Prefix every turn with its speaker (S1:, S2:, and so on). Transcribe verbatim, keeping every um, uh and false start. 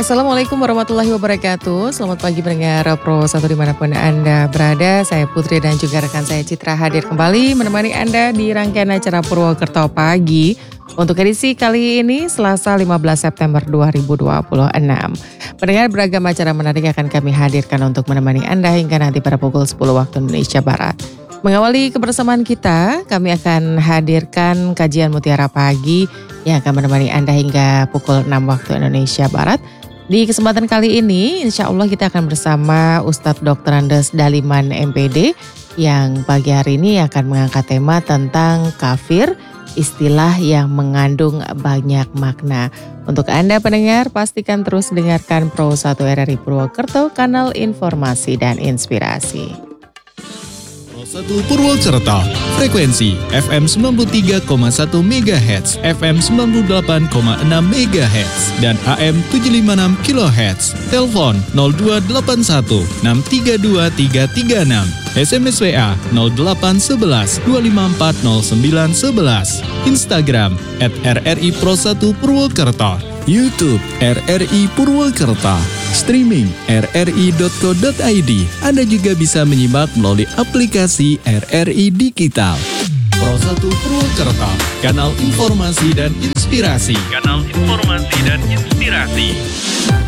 S1: Assalamualaikum warahmatullahi wabarakatuh. Selamat pagi pendengar Pro satu dimanapun Anda berada. Saya Putri dan juga rekan saya Citra hadir kembali menemani Anda di rangkaian acara Purwokerto Pagi. Untuk edisi kali ini Selasa lima belas September dua ribu dua puluh enam. Pendengar, beragam acara menarik akan kami hadirkan untuk menemani Anda hingga nanti pada pukul sepuluh waktu Indonesia Barat. Mengawali kebersamaan kita, kami akan hadirkan kajian Mutiara Pagi yang akan menemani Anda hingga pukul enam waktu Indonesia Barat. Di kesempatan kali ini, insya Allah kita akan bersama Ustadz doktor Andes Daliman M P D yang pagi hari ini akan mengangkat tema tentang kafir, istilah yang mengandung banyak makna. Untuk Anda pendengar, pastikan terus dengarkan Pro satu R R I Purwokerto, kanal informasi dan inspirasi.
S2: satu Purwokerto, frekuensi F M sembilan puluh tiga koma satu megahertz, F M sembilan puluh delapan koma enam megahertz, dan A M tujuh lima enam kilohertz. Telepon nol dua delapan satu enam tiga dua tiga tiga enam, S M S W A nol delapan satu satu dua lima empat nol sembilan satu satu, Instagram at R R I Pro satu Purwokerto, YouTube R R I Purwokerto, streaming r r i dot co dot i d. Anda juga bisa menyimak melalui aplikasi R R I Digital. Pro satu Purwokerto, kanal informasi dan inspirasi. Kanal informasi dan inspirasi.